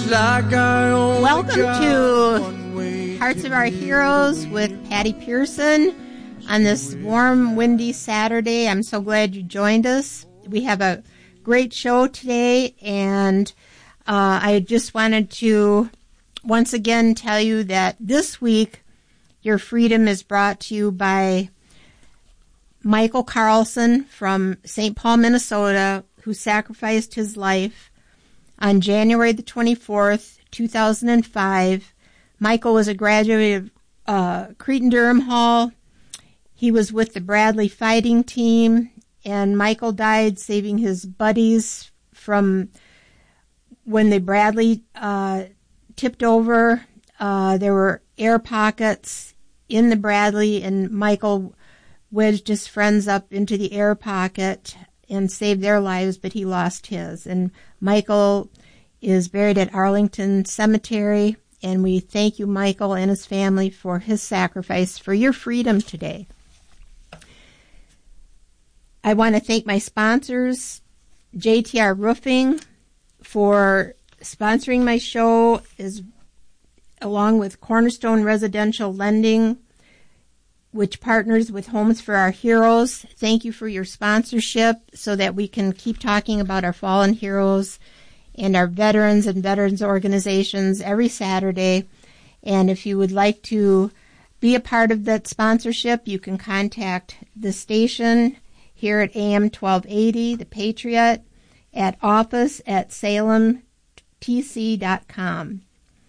Welcome to Hearts of Our Heroes with Patty Pearson on this warm, windy Saturday. I'm so glad you joined us. We have a great show today, and I just wanted to once again tell you that this week your freedom is brought to you by Michael Carlson from St. Paul, Minnesota, who sacrificed his life on January the 24th, 2005. Michael was a graduate of Cretin-Derham Hall. He was with the Bradley fighting team, and Michael died saving his buddies from when the Bradley tipped over. There were air pockets in the Bradley, and Michael wedged his friends up into the air pocket and saved their lives, but he lost his. And Michael is buried at Arlington Cemetery, and we thank you, Michael, and his family for his sacrifice for your freedom today. I want to thank my sponsors, JTR Roofing, for sponsoring my show, along with Cornerstone Residential Lending, which partners with Homes for Our Heroes. Thank you for your sponsorship so that we can keep talking about our fallen heroes and our veterans and veterans organizations every Saturday. And if you would like to be a part of that sponsorship, you can contact the station here at AM 1280, The Patriot, at office@salemtc.com.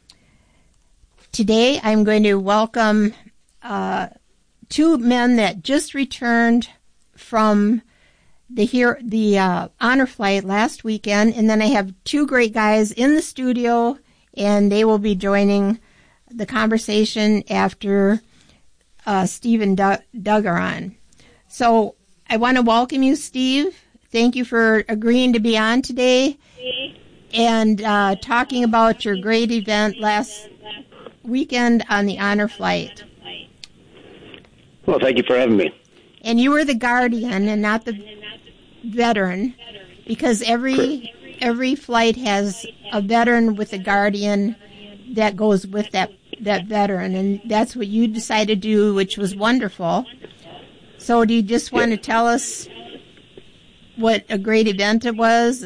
Today I'm going to welcome two men that just returned from the honor flight last weekend, and then I have two great guys in the studio, and they will be joining the conversation after Steve and Doug are on. So I want to welcome you, Steve. Thank you for agreeing to be on today and talking about your great event last weekend on the honor flight. Well, thank you for having me. And you were the guardian and not the veteran, because every flight has a veteran with a guardian that goes with that veteran, and that's what you decided to do, which was wonderful. So do you just want to tell us what a great event it was?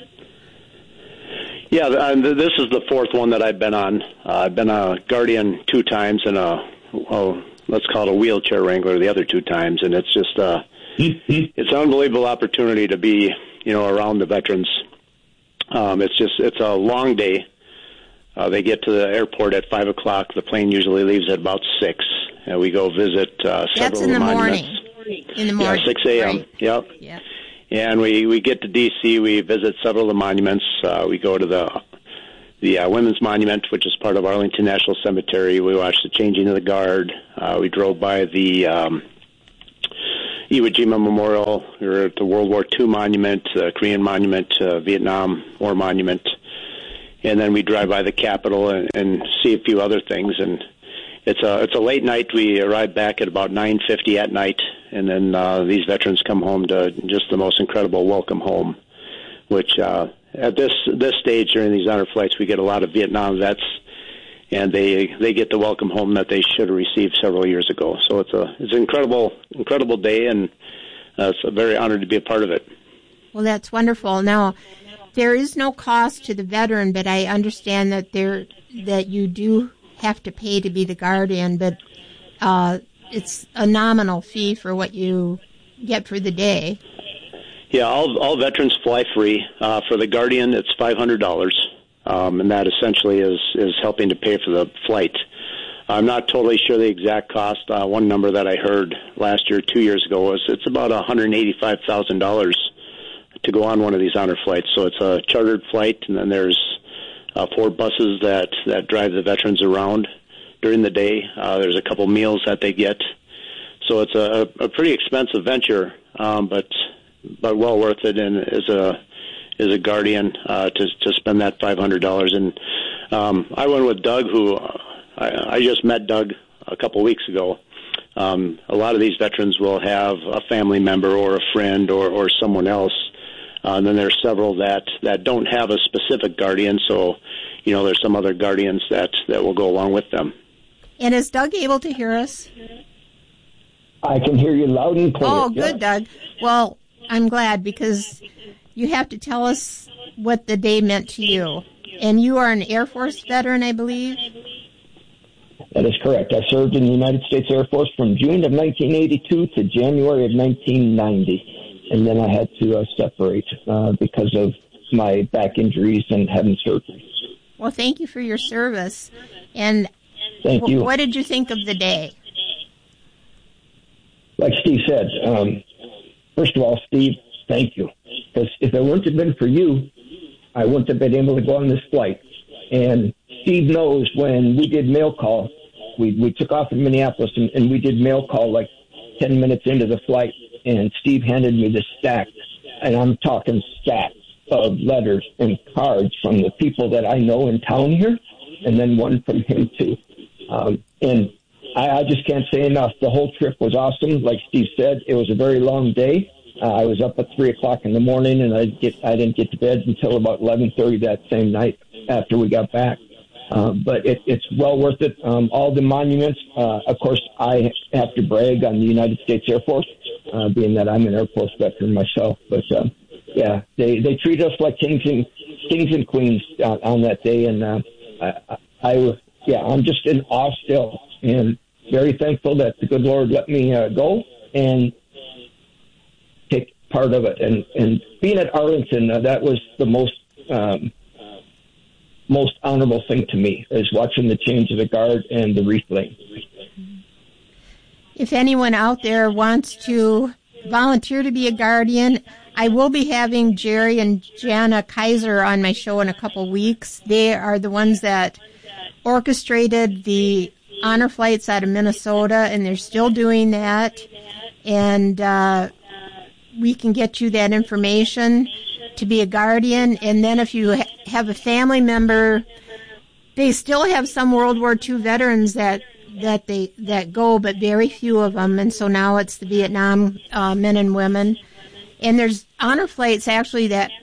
Yeah, this is the fourth one that I've been on. I've been a guardian 2 times and let's call it a wheelchair wrangler the other 2 times, and it's just it's an unbelievable opportunity to be, around the veterans. It's a long day. They get to the airport at 5 o'clock. The plane usually leaves at about 6, and we go visit several of the monuments. In the morning. Yeah, 6 a.m. Right. Yep. Yeah. And we get to D.C. We visit several of the monuments. We go to the Women's Monument, which is part of Arlington National Cemetery. We watched the changing of the guard. We drove by the Iwo Jima Memorial. We were at the World War II Monument, Korean Monument, Vietnam War Monument. And then we drive by the Capitol and see a few other things. And it's a late night. We arrive back at about 9:50 at night. And then these veterans come home to just the most incredible welcome home, which at this stage during these honor flights, we get a lot of Vietnam vets, and they get the welcome home that they should have received several years ago. So it's an incredible day, and it's a very honored to be a part of it. Well, that's wonderful. Now, there is no cost to the veteran, but I understand that you do have to pay to be the guardian, but it's a nominal fee for what you get for the day. Yeah, all veterans fly free. For the guardian, it's $500, and that essentially is helping to pay for the flight. I'm not totally sure the exact cost. One number that I heard last year, 2 years ago, was it's about $185,000 to go on one of these honor flights. So it's a chartered flight, and then there's 4 buses that drive the veterans around during the day. There's a couple meals that they get. So it's a pretty expensive venture, but well worth it, and as a guardian to spend that $500. And I went with Doug, who I just met Doug a couple weeks ago. A lot of these veterans will have a family member or a friend or someone else And then there's several that don't have a specific guardian, so, there's some other guardians that will go along with them. And is Doug able to hear us? I can hear you loud and clear. Oh, good, Doug. Well, I'm glad, because you have to tell us what the day meant to you. And you are an Air Force veteran, I believe? That is correct. I served in the United States Air Force from June of 1982 to January of 1990. And then I had to separate because of my back injuries and having surgery. Well, thank you for your service. And thank you. What did you think of the day? Like Steve said, first of all, Steve, thank you. Because if it wouldn't have been for you, I wouldn't have been able to go on this flight. And Steve knows when we did mail call, we took off in Minneapolis and we did mail call like 10 minutes into the flight, and Steve handed me this stack, and I'm talking stacks of letters and cards from the people that I know in town here, and then one from him too. And I just can't say enough. The whole trip was awesome. Like Steve said, it was a very long day. I was up at 3 o'clock in the morning, and I didn't get to bed until about 11:30 that same night after we got back. But it's well worth it. All the monuments, of course, I have to brag on the United States Air Force, being that I'm an Air Force veteran myself. But yeah, they treat us like kings and queens on that day, and I'm just in awe still, and very thankful that the good Lord let me go and take part of it. And being at Arlington, that was the most honorable thing to me, is watching the change of the guard and the wreath laying. If anyone out there wants to volunteer to be a guardian, I will be having Jerry and Jana Kaiser on my show in a couple weeks. They are the ones that orchestrated the honor flights out of Minnesota, and they're still doing that. And we can get you that information to be a guardian. And then if you have a family member, they still have some World War II veterans that go, but very few of them. And so now it's the Vietnam men and women. And there's honor flights actually that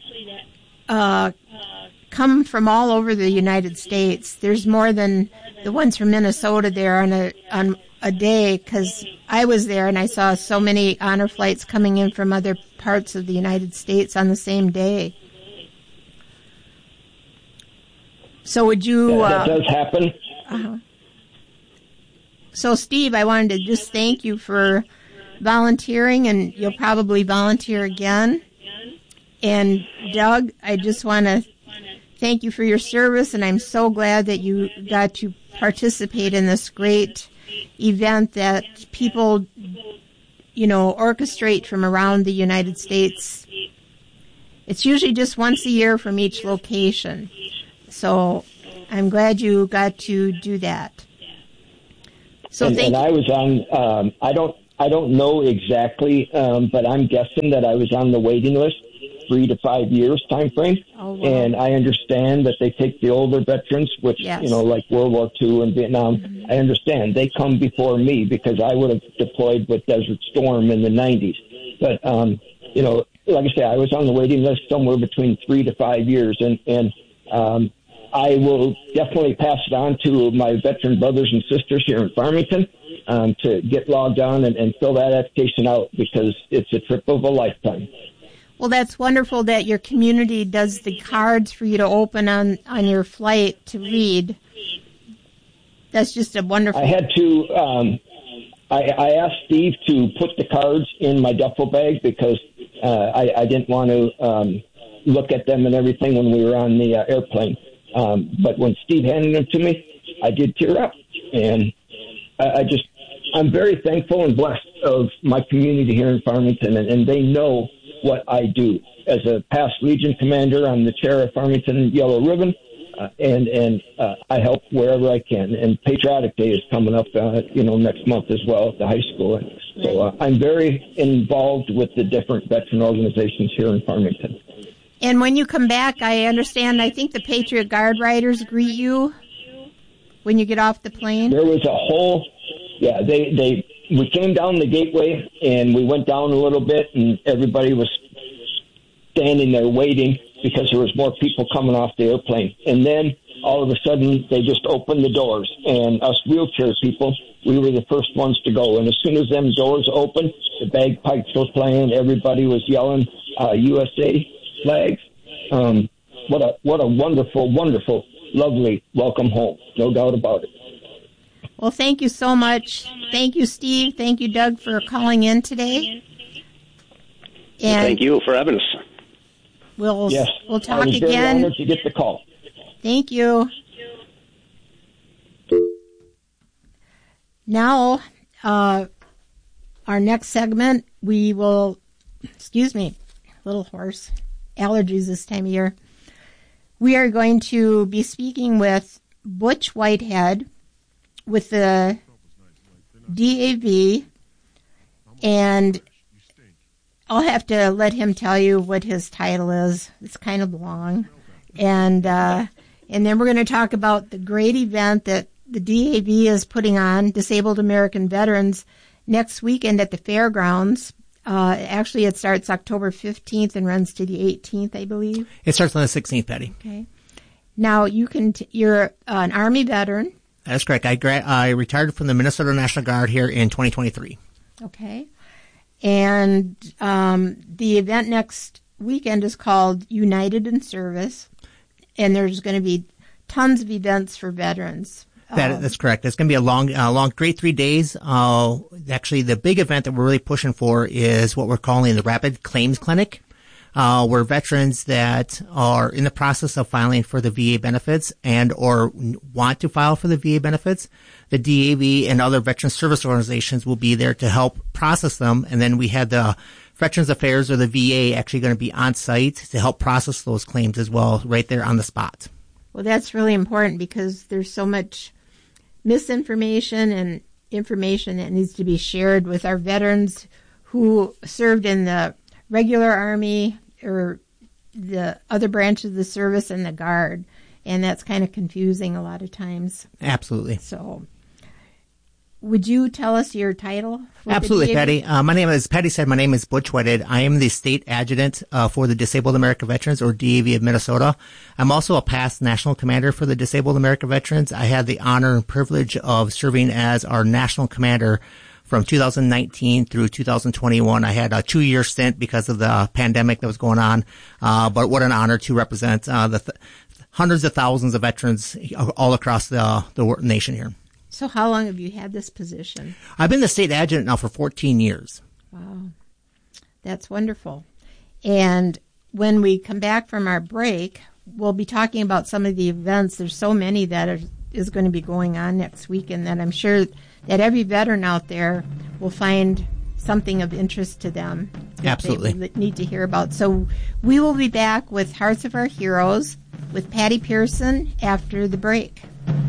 come from all over the United States. There's more than the ones from Minnesota there on a day, because I was there and I saw so many honor flights coming in from other parts of the United States on the same day. So would you... that does happen. So, Steve, I wanted to just thank you for volunteering, and you'll probably volunteer again. And, Doug, I just want to thank you for your service, and I'm so glad that you got to participate in this great event that people, orchestrate from around the United States. It's usually just once a year from each location. So I'm glad you got to do that. So and I was on, I don't know exactly, but I'm guessing that I was on the waiting list 3 to 5 years time frame. Oh, wow. And I understand that they take the older veterans, which, yes. Like World War II and Vietnam. Mm-hmm. I understand they come before me because I would have deployed with Desert Storm in the 90s. But, like I say, I was on the waiting list somewhere between 3 to 5 years. And I will definitely pass it on to my veteran brothers and sisters here in Farmington to get logged on and fill that application out, because it's a trip of a lifetime. Well, that's wonderful that your community does the cards for you to open on your flight to read. That's just a wonderful... I had to... I asked Steve to put the cards in my duffel bag because I didn't want to look at them and everything when we were on the airplane. But when Steve handed them to me, I did tear up. And I'm very thankful and blessed of my community here in Farmington, and they know what I do. As a past Legion commander, I'm the chair of Farmington Yellow Ribbon, and I help wherever I can. And Patriotic Day is coming up, next month as well at the high school. So I'm very involved with the different veteran organizations here in Farmington. And when you come back, I think the Patriot Guard riders greet you when you get off the plane. There was a whole, we came down the gateway and we went down a little bit and everybody was standing there waiting because there was more people coming off the airplane. And then all of a sudden, they just opened the doors. And us wheelchair people, we were the first ones to go. And as soon as them doors opened, the bagpipes were playing. Everybody was yelling USA flags. What a wonderful, wonderful, lovely welcome home. No doubt about it. Well, thank you so much. Thank you, Steve. Thank you, Doug, for calling in today. And thank you for having us. We'll talk I was again. Very honored to get the call. Thank you. Now, our next segment, we will, excuse me, a little hoarse, allergies this time of year. We are going to be speaking with Butch Whitehead with the DAV, and I'll have to let him tell you what his title is. It's kind of long. And then we're going to talk about the great event that the DAV is putting on, Disabled American Veterans, next weekend at the fairgrounds. Actually, it starts October 15th and runs to the 18th, I believe. It starts on the 16th, Patty. Okay. Now, you're an Army veteran. That's correct. I retired from the Minnesota National Guard here in 2023. Okay. And the event next weekend is called United in Service, and there's going to be tons of events for veterans. That's correct. It's going to be a long, great 3 days. Actually, the big event that we're really pushing for is what we're calling the Rapid Claims Clinic, where veterans that are in the process of filing for the VA benefits and or want to file for the VA benefits, the DAV and other veteran service organizations will be there to help process them. And then we had the Veterans Affairs or the VA actually going to be on site to help process those claims as well, right there on the spot. Well, that's really important because there's so much misinformation and information that needs to be shared with our veterans who served in the regular Army or the other branches of the service and the Guard. And that's kind of confusing a lot of times. Absolutely. So would you tell us your title? Absolutely, Patty. My name is, Patty said, my name is Butch Whitehead. I am the state adjutant for the Disabled American Veterans, or DAV of Minnesota. I'm also a past national commander for the Disabled American Veterans. I had the honor and privilege of serving as our national commander from 2019 through 2021. I had a 2-year stint because of the pandemic that was going on. But what an honor to represent the hundreds of thousands of veterans all across the nation here. So how long have you had this position? I've been the state adjutant now for 14 years. Wow. That's wonderful. And when we come back from our break, we'll be talking about some of the events. There's so many that is going to be going on next weekend that I'm sure that every veteran out there will find something of interest to them. Absolutely. They need to hear about. So we will be back with Hearts of Our Heroes with Patty Pearson after the break.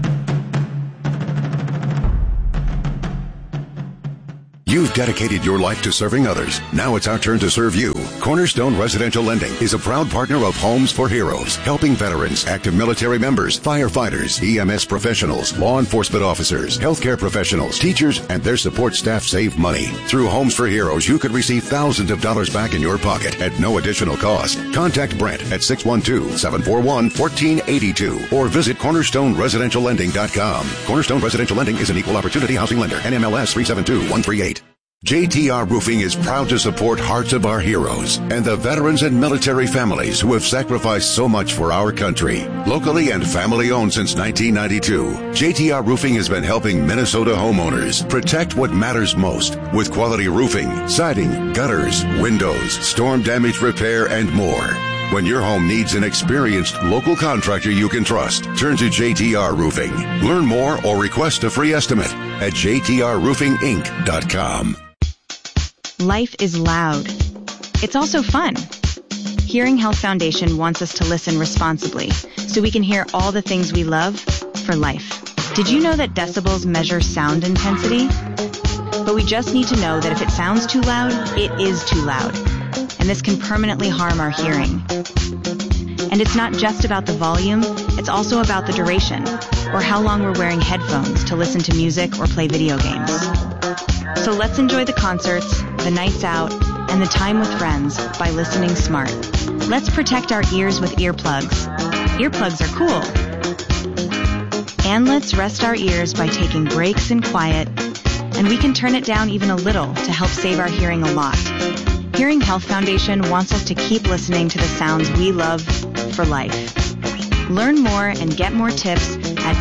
You've dedicated your life to serving others. Now it's our turn to serve you. Cornerstone Residential Lending is a proud partner of Homes for Heroes, helping veterans, active military members, firefighters, EMS professionals, law enforcement officers, healthcare professionals, teachers, and their support staff save money. Through Homes for Heroes, you could receive thousands of dollars back in your pocket at no additional cost. Contact Brent at 612-741-1482 or visit CornerstoneResidentialLending.com. Cornerstone Residential Lending is an equal opportunity housing lender. NMLS 372138. JTR Roofing is proud to support Hearts of Our Heroes and the veterans and military families who have sacrificed so much for our country. Locally and family owned since 1992, JTR Roofing has been helping Minnesota homeowners protect what matters most with quality roofing, siding, gutters, windows, storm damage repair, and more. When your home needs an experienced local contractor you can trust, turn to JTR Roofing. Learn more or request a free estimate at jtrroofinginc.com. Life is loud. It's also fun. Hearing Health Foundation wants us to listen responsibly so we can hear all the things we love for life. Did you know that decibels measure sound intensity? But we just need to know that if it sounds too loud, it is too loud. And this can permanently harm our hearing. And it's not just about the volume, it's also about the duration, or how long we're wearing headphones to listen to music or play video games. So let's enjoy the concerts, the nights out, and the time with friends by listening smart. Let's protect our ears with earplugs. Earplugs are cool. And let's rest our ears by taking breaks in quiet, and we can turn it down even a little to help save our hearing a lot. Hearing Health Foundation wants us to keep listening to the sounds we love for life. Learn more and get more tips at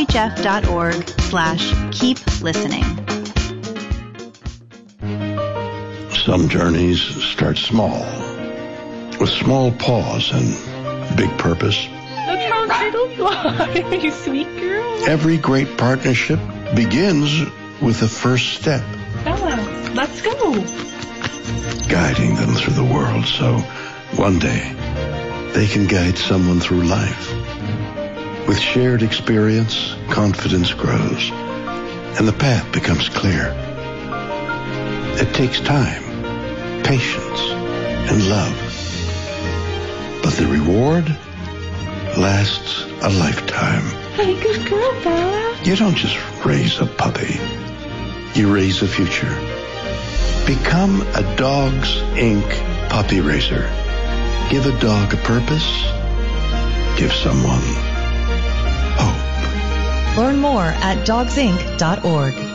hhf.org/keep listening. Some journeys start small, with small pause and big purpose. Look how little you are, you sweet girl. Every great partnership begins with the first step. Bella, let's go. Guiding them through the world so one day they can guide someone through life. With shared experience, confidence grows, and the path becomes clear. It takes time, patience, and love. But the reward lasts a lifetime. Hey, good girl, Bella. You don't just raise a puppy. You raise a future. Become a Dogs Inc. puppy raiser. Give a dog a purpose. Give someone hope. Learn more at dogsinc.org.